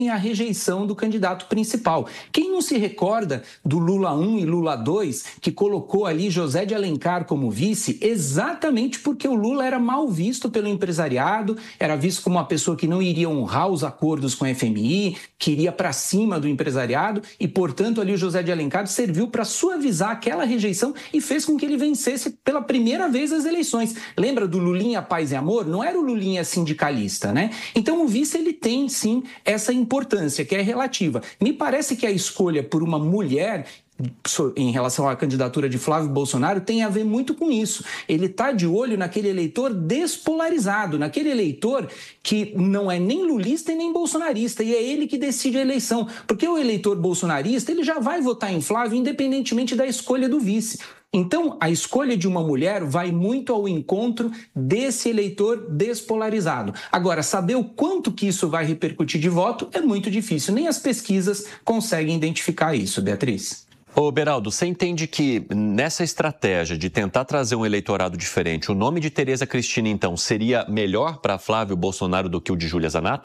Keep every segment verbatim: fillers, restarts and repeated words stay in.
a rejeição do candidato principal. Quem não se recorda do Lula um e Lula dois, que colocou ali José de Alencar como vice, exatamente porque o Lula era mal visto pelo empresariado, era visto como uma pessoa que não iria honrar os acordos com a F M I, que iria para cima do empresariado e, portanto, ali o José de Alencar serviu para suavizar aquela rejeição e fez com que ele vencesse pela primeira vez as eleições. Lembra do Lulinha Paz e Amor? Não era o Lulinha sindicalista, né? Então o vice ele tem sim essa importância que é relativa. Me parece que a escolha por uma mulher em relação à candidatura de Flávio Bolsonaro tem a ver muito com isso. Ele está de olho naquele eleitor despolarizado, naquele eleitor que não é nem lulista e nem bolsonarista, e é ele que decide a eleição. Porque o eleitor bolsonarista ele já vai votar em Flávio independentemente da escolha do vice. Então, a escolha de uma mulher vai muito ao encontro desse eleitor despolarizado. Agora, saber o quanto que isso vai repercutir de voto é muito difícil. Nem as pesquisas conseguem identificar isso, Beatriz. Ô, Beraldo, você entende que nessa estratégia de tentar trazer um eleitorado diferente, o nome de Tereza Cristina, então, seria melhor para Flávio Bolsonaro do que o de Júlia Zanatta?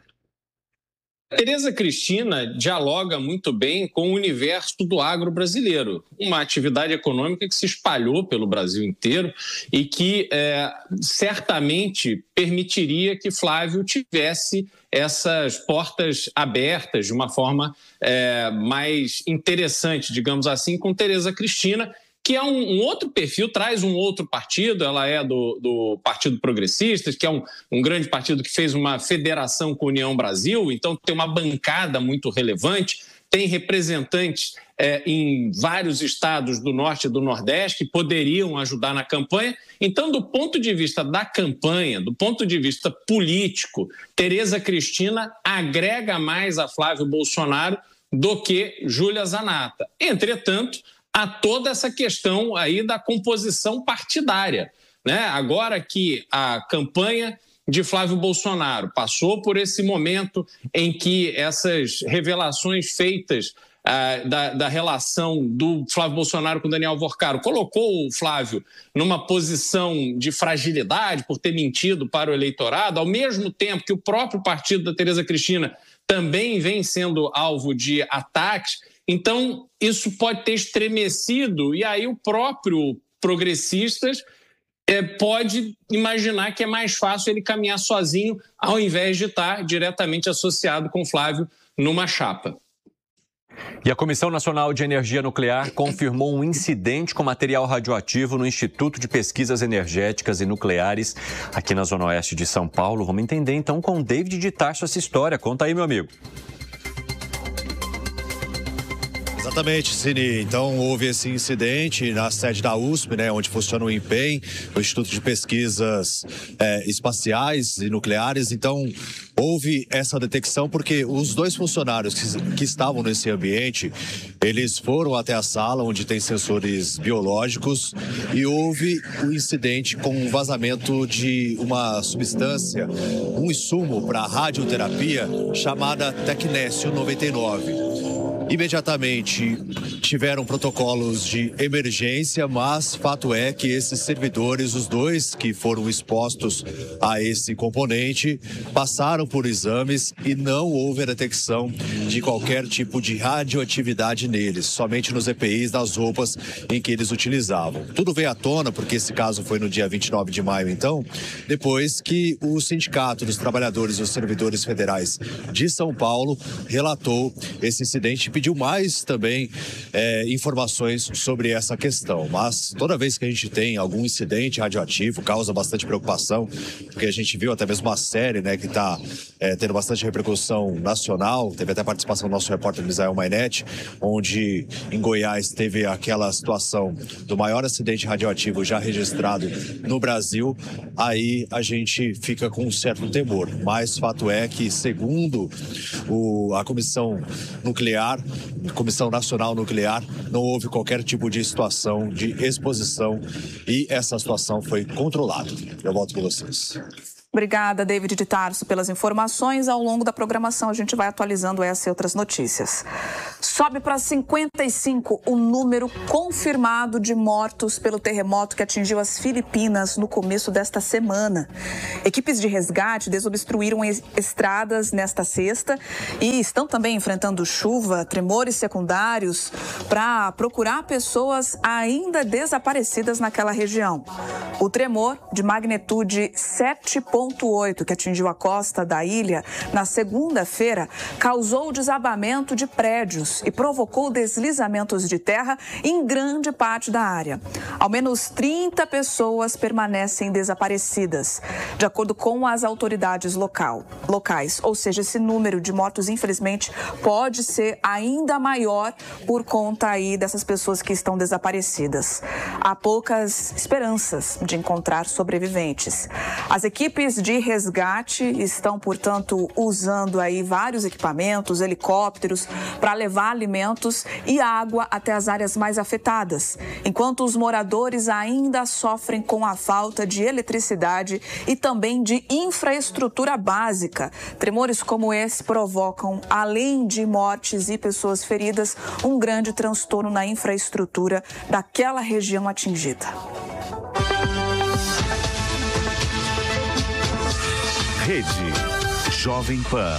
Tereza Cristina dialoga muito bem com o universo do agro brasileiro, uma atividade econômica que se espalhou pelo Brasil inteiro e que é, certamente permitiria que Flávio tivesse essas portas abertas de uma forma é, mais interessante, digamos assim, com Tereza Cristina, que é um, um outro perfil, traz um outro partido, ela é do, do Partido Progressistas, que é um, um grande partido que fez uma federação com a União Brasil, então tem uma bancada muito relevante, tem representantes é, em vários estados do Norte e do Nordeste que poderiam ajudar na campanha. Então, do ponto de vista da campanha, do ponto de vista político, Tereza Cristina agrega mais a Flávio Bolsonaro do que Júlia Zanatta. Entretanto, há toda essa questão aí da composição partidária, né? Agora que a campanha de Flávio Bolsonaro passou por esse momento em que essas revelações feitas ah, da, da relação do Flávio Bolsonaro com Daniel Vorcaro colocou o Flávio numa posição de fragilidade por ter mentido para o eleitorado, ao mesmo tempo que o próprio partido da Tereza Cristina também vem sendo alvo de ataques. Então, isso pode ter estremecido, e aí o próprio Progressistas é, pode imaginar que é mais fácil ele caminhar sozinho, ao invés de estar diretamente associado com Flávio numa chapa. E a Comissão Nacional de Energia Nuclear confirmou um incidente com material radioativo no Instituto de Pesquisas Energéticas e Nucleares, aqui na Zona Oeste de São Paulo. Vamos entender então com o David de Tarso essa história. Conta aí, meu amigo. Exatamente, Cine. Então, houve esse incidente na sede da U S P, né, onde funciona o INPEM, o Instituto de Pesquisas é, Espaciais e Nucleares. Então, houve essa detecção porque os dois funcionários que, que estavam nesse ambiente, eles foram até a sala onde tem sensores biológicos e houve um incidente com um vazamento de uma substância, um insumo para radioterapia chamada Tecnécio noventa e nove. Imediatamente tiveram protocolos de emergência, mas fato é que esses servidores, os dois que foram expostos a esse componente, passaram por exames e não houve a detecção de qualquer tipo de radioatividade neles, somente nos E P Is das roupas em que eles utilizavam. Tudo veio à tona, porque esse caso foi no dia vinte e nove de maio, então, depois que o Sindicato dos Trabalhadores e os Servidores Federais de São Paulo relatou esse incidente e pediu mais também é, informações sobre essa questão. Mas toda vez que a gente tem algum incidente radioativo, causa bastante preocupação, porque a gente viu até mesmo uma série, né, que está é, tendo bastante repercussão nacional. Teve até a participação do nosso repórter Misael Mainetti, onde em Goiás teve aquela situação do maior acidente radioativo já registrado no Brasil. Aí a gente fica com um certo temor. Mas fato é que, segundo o, a Comissão Nuclear, Comissão Nacional Nuclear, não houve qualquer tipo de situação de exposição e essa situação foi controlada. Eu volto com vocês. Obrigada, David de Tarso, pelas informações. Ao longo da programação, a gente vai atualizando essa e outras notícias. Sobe para cinquenta e cinco o número confirmado de mortos pelo terremoto que atingiu as Filipinas no começo desta semana. Equipes de resgate desobstruíram estradas nesta sexta e estão também enfrentando chuva, tremores secundários para procurar pessoas ainda desaparecidas naquela região. O tremor de magnitude sete ponto oito que atingiu a costa da ilha na segunda-feira causou o desabamento de prédios e provocou deslizamentos de terra em grande parte da área. Ao menos trinta pessoas permanecem desaparecidas, de acordo com as autoridades local, locais. Ou seja, esse número de mortos, infelizmente, pode ser ainda maior por conta aí dessas pessoas que estão desaparecidas. Há poucas esperanças de encontrar sobreviventes. As equipes de resgate estão, portanto, usando aí vários equipamentos, helicópteros, para levar alimentos e água até as áreas mais afetadas, enquanto os moradores ainda sofrem com a falta de eletricidade e também de infraestrutura básica. Tremores como esse provocam, além de mortes e pessoas feridas, um grande transtorno na infraestrutura daquela região atingida. Rede Jovem Pan.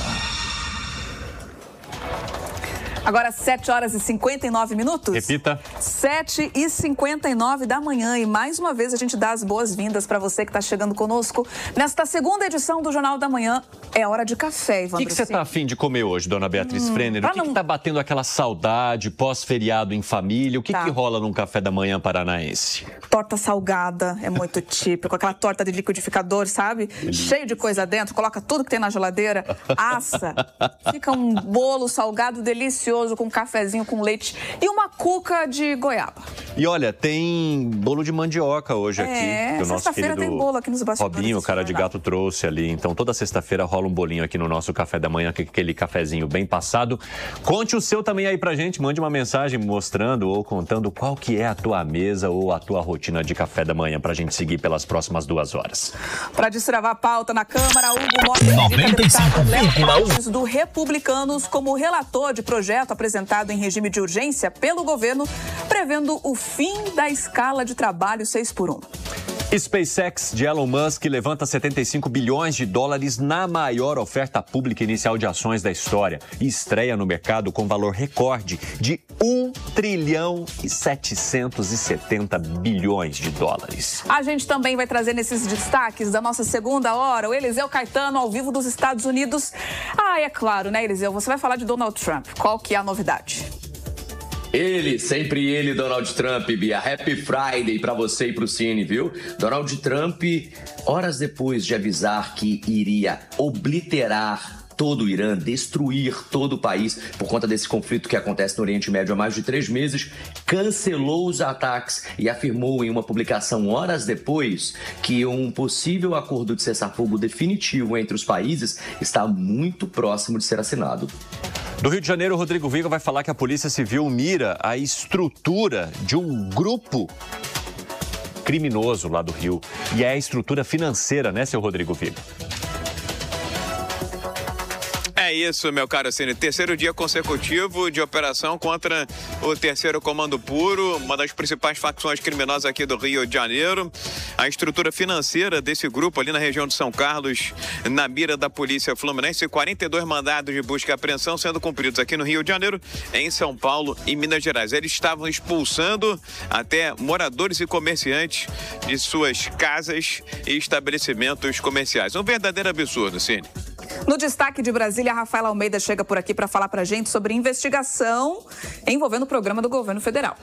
Agora, sete horas e cinquenta e nove minutos. Repita. sete e cinquenta e nove da manhã. E mais uma vez a gente dá as boas-vindas para você que está chegando conosco nesta segunda edição do Jornal da Manhã. É hora de café, Ivan. O que, que você está afim de comer hoje, dona Beatriz hum, Frenner? O que está não... batendo aquela saudade pós-feriado em família? O que, tá. que rola num café da manhã paranaense? Torta salgada, é muito típico. Aquela torta de liquidificador, sabe? Cheio de coisa dentro, coloca tudo que tem na geladeira, assa. Fica um bolo salgado delicioso, com um cafezinho com leite e uma cuca de goiaba. E olha, tem bolo de mandioca hoje é, aqui. Que o nosso querido tem bolo aqui nos bastidores. Robinho, o cara de gato, trouxe ali. Então, toda sexta-feira rola um bolinho aqui no nosso café da manhã, aquele cafezinho bem passado. Conte o seu também aí pra gente. Mande uma mensagem mostrando ou contando qual que é a tua mesa ou a tua rotina de café da manhã pra gente seguir pelas próximas duas horas. Pra destravar a pauta na Câmara, Hugo Moura, noventa e cinco vírgula um do Republicanos como relator de projeto apresentado em regime de urgência pelo governo, prevendo o fim da escala de trabalho seis por um. SpaceX de Elon Musk levanta setenta e cinco bilhões de dólares na maior oferta pública inicial de ações da história e estreia no mercado com valor recorde de um trilhão e setecentos e setenta bilhões de dólares. A gente também vai trazer nesses destaques da nossa segunda hora o Eliseu Caetano ao vivo dos Estados Unidos. Ah, é claro, né, Eliseu? Você vai falar de Donald Trump. Qual que é a novidade? Ele, sempre ele, Donald Trump, Bia. Happy Friday pra você e pro Cine, viu? Donald Trump, horas depois de avisar que iria obliterar todo o Irã, destruir todo o país por conta desse conflito que acontece no Oriente Médio há mais de três meses, cancelou os ataques e afirmou em uma publicação horas depois que um possível acordo de cessar-fogo definitivo entre os países está muito próximo de ser assinado. Do Rio de Janeiro, Rodrigo Viga vai falar que a Polícia Civil mira a estrutura de um grupo criminoso lá do Rio. E é a estrutura financeira, né, seu Rodrigo Viga? É isso, meu caro Cine. Terceiro dia consecutivo de operação contra o Terceiro Comando Puro, uma das principais facções criminosas aqui do Rio de Janeiro. A estrutura financeira desse grupo ali na região de São Carlos, na mira da Polícia Fluminense, quarenta e dois mandados de busca e apreensão sendo cumpridos aqui no Rio de Janeiro, em São Paulo e Minas Gerais. Eles estavam expulsando até moradores e comerciantes de suas casas e estabelecimentos comerciais. Um verdadeiro absurdo, Cine. No destaque de Brasília, a Rafaela Almeida chega por aqui para falar para a gente sobre investigação envolvendo o programa do governo federal.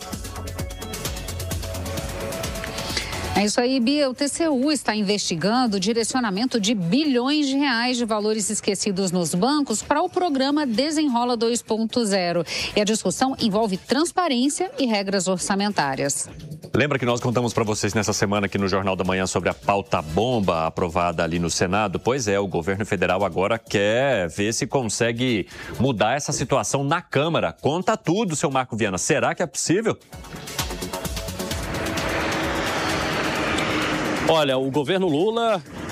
É isso aí, Bia. O T C U está investigando o direcionamento de bilhões de reais de valores esquecidos nos bancos para o programa Desenrola dois ponto zero. E a discussão envolve transparência e regras orçamentárias. Lembra que nós contamos para vocês nessa semana aqui no Jornal da Manhã sobre a pauta bomba aprovada ali no Senado? Pois é, o governo federal agora quer ver se consegue mudar essa situação na Câmara. Conta tudo, seu Marco Viana. Será que é possível? Olha, o governo Lula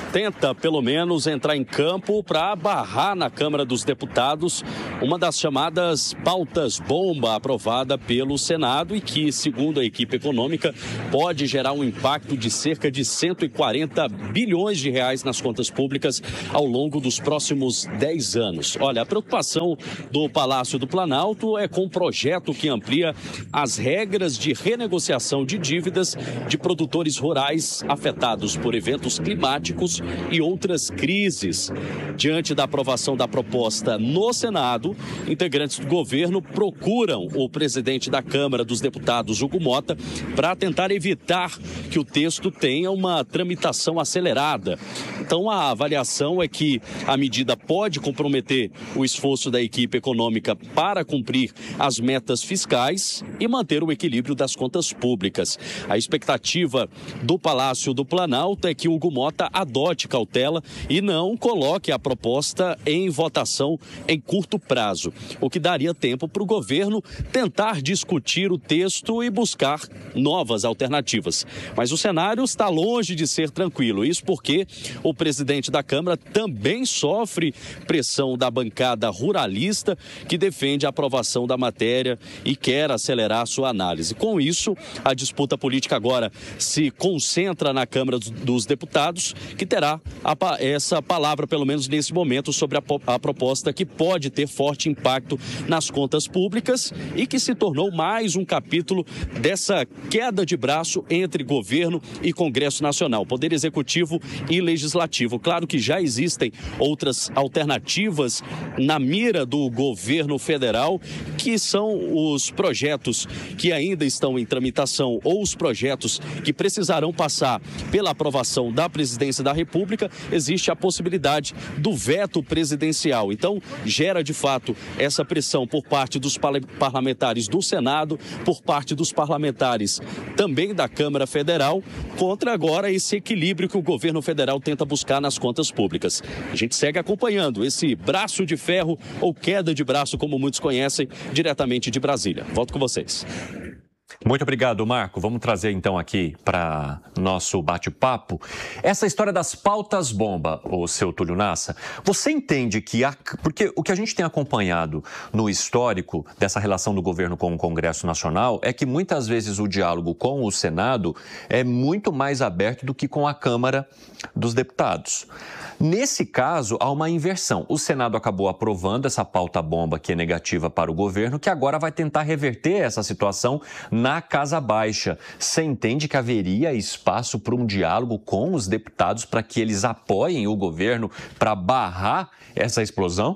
tenta, pelo menos, entrar em campo para barrar na Câmara dos Deputados uma das chamadas pautas-bomba aprovada pelo Senado e que, segundo a equipe econômica, pode gerar um impacto de cerca de cento e quarenta bilhões de reais nas contas públicas ao longo dos próximos dez anos. Olha, a preocupação do Palácio do Planalto é com um projeto que amplia as regras de renegociação de dívidas de produtores rurais afetados por eventos climáticos e outras crises. Diante da aprovação da proposta no Senado, integrantes do governo procuram o presidente da Câmara dos Deputados, Hugo Mota, para tentar evitar que o texto tenha uma tramitação acelerada. Então, a avaliação é que a medida pode comprometer o esforço da equipe econômica para cumprir as metas fiscais e manter o equilíbrio das contas públicas. A expectativa do Palácio do Planalto é que Hugo Mota adote cautela e não coloque a proposta em votação em curto prazo, o que daria tempo para o governo tentar discutir o texto e buscar novas alternativas. Mas o cenário está longe de ser tranquilo, isso porque o presidente da Câmara também sofre pressão da bancada ruralista que defende a aprovação da matéria e quer acelerar sua análise. Com isso, a disputa política agora se concentra na Câmara dos Deputados, que terá a, essa palavra, pelo menos nesse momento, sobre a, a proposta que pode ter forte impacto nas contas públicas e que se tornou mais um capítulo dessa queda de braço entre governo e Congresso Nacional, Poder Executivo e Legislativo. Claro que já existem outras alternativas na mira do governo federal, que são os projetos que ainda estão em tramitação ou os projetos que precisarão passar pela aprovação da Presidência da República. Existe a possibilidade do veto presidencial. Então, gera de fato essa pressão por parte dos parlamentares do Senado, por parte dos parlamentares também da Câmara Federal, contra agora esse equilíbrio que o governo federal tenta buscar nas contas públicas. A gente segue acompanhando esse braço de ferro ou queda de braço, como muitos conhecem, diretamente de Brasília. Volto com vocês. Muito obrigado, Marco. Vamos trazer então aqui para nosso bate-papo essa história das pautas bomba, o seu Túlio Nassa. Você entende que, a... porque o que a gente tem acompanhado no histórico dessa relação do governo com o Congresso Nacional é que muitas vezes o diálogo com o Senado é muito mais aberto do que com a Câmara dos Deputados. Nesse caso, há uma inversão. O Senado acabou aprovando essa pauta bomba que é negativa para o governo, que agora vai tentar reverter essa situação na Casa Baixa. Você entende que haveria espaço para um diálogo com os deputados para que eles apoiem o governo para barrar essa explosão?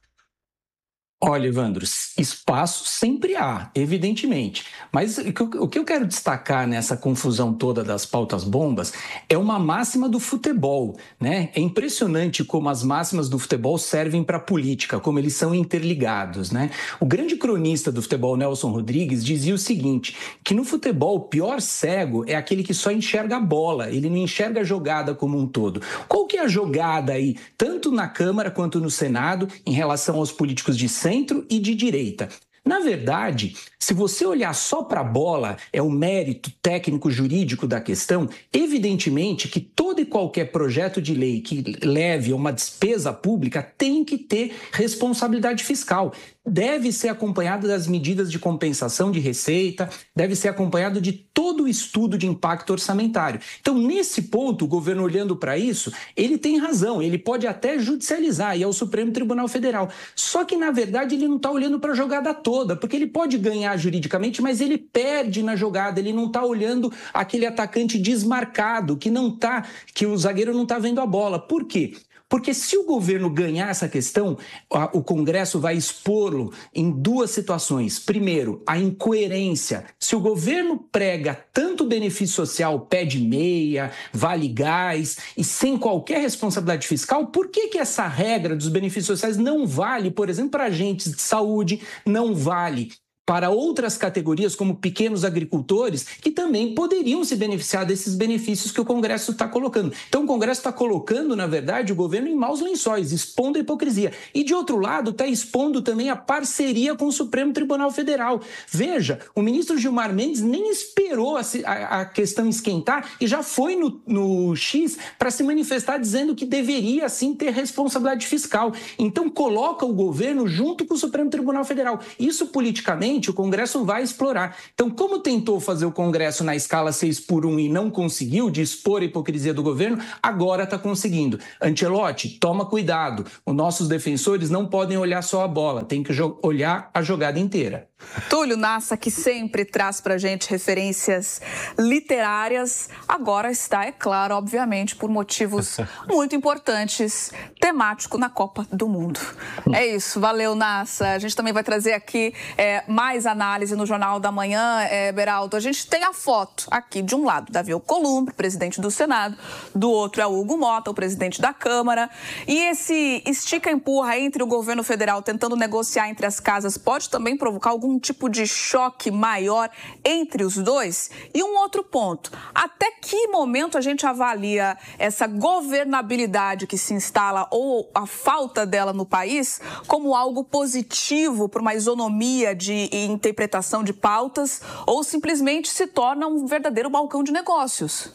Olha, Evandro, espaço sempre há, evidentemente. Mas o que eu quero destacar nessa confusão toda das pautas bombas é uma máxima do futebol, né? É impressionante como as máximas do futebol servem para a política, como eles são interligados, né? O grande cronista do futebol, Nelson Rodrigues, dizia o seguinte, que no futebol o pior cego é aquele que só enxerga a bola, ele não enxerga a jogada como um todo. Qual que é a jogada aí, tanto na Câmara quanto no Senado, em relação aos políticos de centro e de direita? Na verdade, se você olhar só para a bola, é o mérito técnico-jurídico da questão, evidentemente que todo e qualquer projeto de lei que leve a uma despesa pública tem que ter responsabilidade fiscal. Deve ser acompanhado das medidas de compensação de receita, deve ser acompanhado de todo o estudo de impacto orçamentário. Então, nesse ponto, o governo olhando para isso, ele tem razão, ele pode até judicializar, e é o Supremo Tribunal Federal. Só que, na verdade, ele não está olhando para a jogada toda, porque ele pode ganhar juridicamente, mas ele perde na jogada, ele não está olhando aquele atacante desmarcado, que não tá, que o zagueiro não está vendo a bola. Por quê? Porque se o governo ganhar essa questão, o Congresso vai expô-lo em duas situações. Primeiro, a incoerência. Se o governo prega tanto benefício social, pé de meia, vale gás, e sem qualquer responsabilidade fiscal, por que que essa regra dos benefícios sociais não vale, por exemplo, para agentes de saúde, não vale para outras categorias, como pequenos agricultores, que também poderiam se beneficiar desses benefícios que o Congresso está colocando. Então, o Congresso está colocando, na verdade, o governo em maus lençóis, expondo a hipocrisia. E, de outro lado, está expondo também a parceria com o Supremo Tribunal Federal. Veja, o ministro Gilmar Mendes nem esperou a, a, a questão esquentar e já foi no, no X para se manifestar dizendo que deveria, sim, ter responsabilidade fiscal. Então, coloca o governo junto com o Supremo Tribunal Federal. Isso, politicamente, o Congresso vai explorar. Então, como tentou fazer o Congresso na escala seis por um e não conseguiu, de expor a hipocrisia do governo, agora está conseguindo. Ancelotti, toma cuidado. Os nossos defensores não podem olhar só a bola, tem que olhar a jogada inteira. Túlio Nassa, que sempre traz para a gente referências literárias, agora está, é claro, obviamente, por motivos muito importantes, temático na Copa do Mundo. É isso, valeu, Nassa. A gente também vai trazer aqui é, mais análise no Jornal da Manhã, é, Beraldo. A gente tem a foto aqui, de um lado, Davi Alcolumbre, presidente do Senado, do outro é o Hugo Mota, o presidente da Câmara. E esse estica-empurra entre o governo federal tentando negociar entre as casas pode também provocar algum um tipo de choque maior entre os dois? E um outro ponto, até que momento a gente avalia essa governabilidade que se instala ou a falta dela no país como algo positivo para uma isonomia de interpretação de pautas ou simplesmente se torna um verdadeiro balcão de negócios?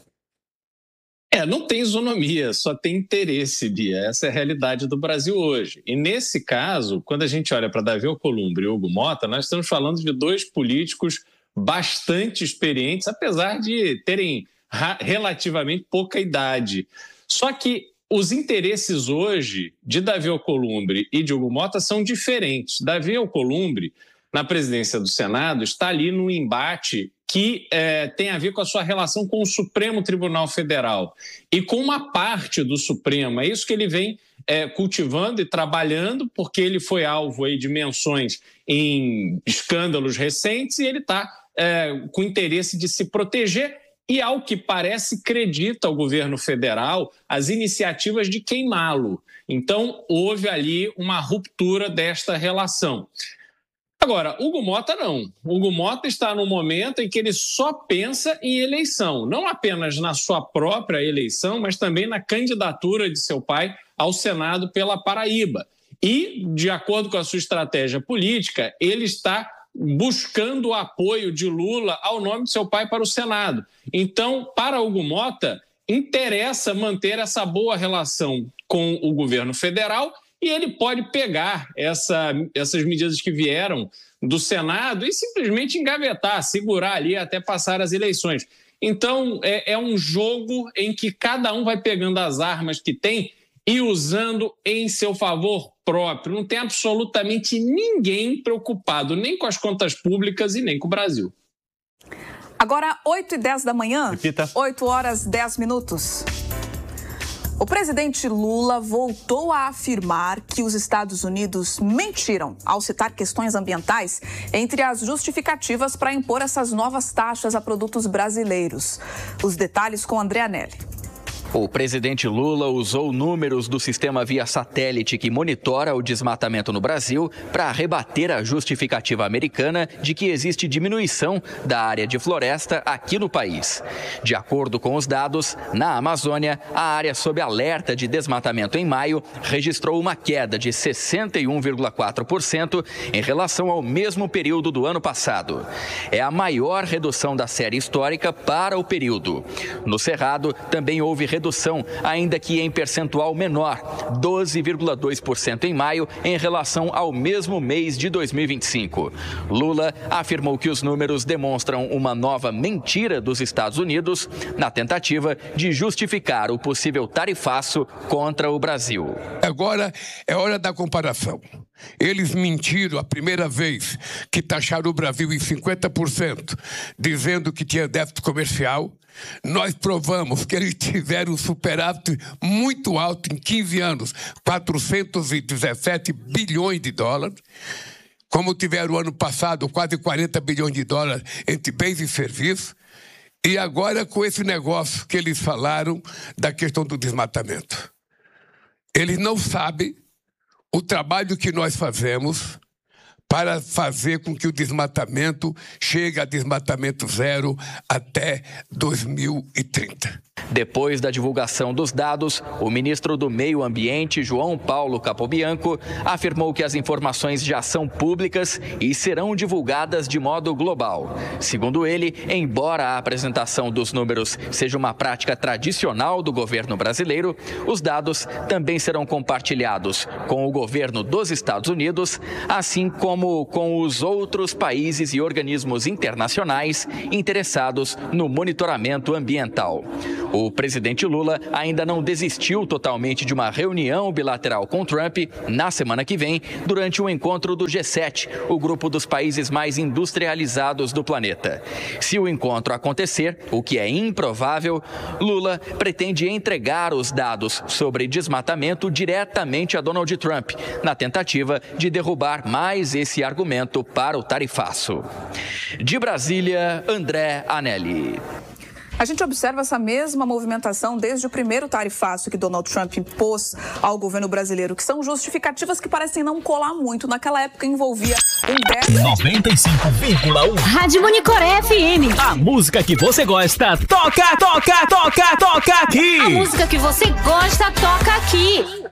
É, não tem isonomia, só tem interesse, Bia. Essa é a realidade do Brasil hoje. E nesse caso, quando a gente olha para Davi Alcolumbre e Hugo Mota, nós estamos falando de dois políticos bastante experientes, apesar de terem relativamente pouca idade. Só que os interesses hoje de Davi Alcolumbre e de Hugo Mota são diferentes. Davi Alcolumbre, na presidência do Senado, está ali num embate que é, tem a ver com a sua relação com o Supremo Tribunal Federal e com uma parte do Supremo. É isso que ele vem é, cultivando e trabalhando, porque ele foi alvo aí de menções em escândalos recentes e ele está é, com interesse de se proteger e, ao que parece, acredita o governo federal as iniciativas de queimá-lo. Então, houve ali uma ruptura desta relação. Agora, Hugo Mota não. Hugo Mota está num momento em que ele só pensa em eleição, não apenas na sua própria eleição, mas também na candidatura de seu pai ao Senado pela Paraíba. E, de acordo com a sua estratégia política, ele está buscando o apoio de Lula ao nome de seu pai para o Senado. Então, para Hugo Mota, interessa manter essa boa relação com o governo federal e ele pode pegar essa, essas medidas que vieram do Senado e simplesmente engavetar, segurar ali até passar as eleições. Então, é, é um jogo em que cada um vai pegando as armas que tem e usando em seu favor próprio. Não tem absolutamente ninguém preocupado, nem com as contas públicas e nem com o Brasil. Agora, oito e dez da manhã, Repita. oito horas e dez minutos. O presidente Lula voltou a afirmar que os Estados Unidos mentiram ao citar questões ambientais entre as justificativas para impor essas novas taxas a produtos brasileiros. Os detalhes com André Anelli. O presidente Lula usou números do sistema via satélite que monitora o desmatamento no Brasil para rebater a justificativa americana de que existe diminuição da área de floresta aqui no país. De acordo com os dados, na Amazônia, a área sob alerta de desmatamento em maio registrou uma queda de sessenta e um vírgula quatro por cento em relação ao mesmo período do ano passado. É a maior redução da série histórica para o período. No Cerrado, também houve redução redução, ainda que em percentual menor, doze vírgula dois por cento em maio, em relação ao mesmo mês de dois mil e vinte e cinco. Lula afirmou que os números demonstram uma nova mentira dos Estados Unidos na tentativa de justificar o possível tarifaço contra o Brasil. Agora é hora da comparação. Eles mentiram a primeira vez que taxaram o Brasil em cinquenta por cento, dizendo que tinha déficit comercial. Nós provamos que eles tiveram um superávit muito alto em quinze anos, quatrocentos e dezessete bilhões de dólares. Como tiveram o ano passado, quase quarenta bilhões de dólares entre bens e serviços. E agora com esse negócio que eles falaram da questão do desmatamento. Eles não sabem o trabalho que nós fazemos para fazer com que o desmatamento chegue a desmatamento zero até dois mil e trinta. Depois da divulgação dos dados, o ministro do Meio Ambiente, João Paulo Capobianco, afirmou que as informações já são públicas e serão divulgadas de modo global. Segundo ele, embora a apresentação dos números seja uma prática tradicional do governo brasileiro, os dados também serão compartilhados com o governo dos Estados Unidos, assim como com os outros países e organismos internacionais interessados no monitoramento ambiental. O presidente Lula ainda não desistiu totalmente de uma reunião bilateral com Trump na semana que vem, durante o encontro do G sete, o grupo dos países mais industrializados do planeta. Se o encontro acontecer, o que é improvável, Lula pretende entregar os dados sobre desmatamento diretamente a Donald Trump, na tentativa de derrubar mais esse argumento para o tarifaço. De Brasília, André Anelli. A gente observa essa mesma movimentação desde o primeiro tarifaço que Donald Trump impôs ao governo brasileiro, que são justificativas que parecem não colar muito. Naquela época envolvia um déficit... noventa e cinco vírgula um Rádio Monicoré F M. A música que você gosta, toca, toca, toca, toca aqui. A música que você gosta, toca aqui.